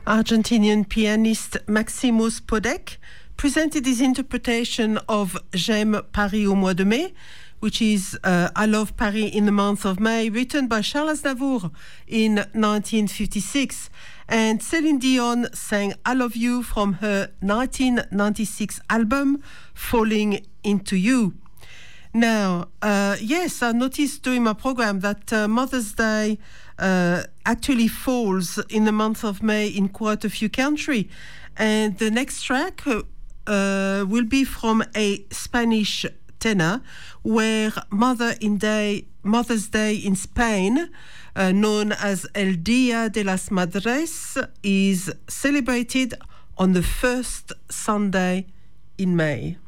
Argentinian pianist Maximus Podek presented his interpretation of J'aime Paris au mois de mai, which is I Love Paris in the month of May, written by Charles Aznavour in 1956. And Céline Dion sang I Love You from her 1996 album, Falling Into You. Now, yes, I noticed during my program that Mother's Day actually falls in the month of May in quite a few countries. And the next track will be from a Spanish tenor, where Mother's Day in Spain, known as El Día de las Madres, is celebrated on the first Sunday in May.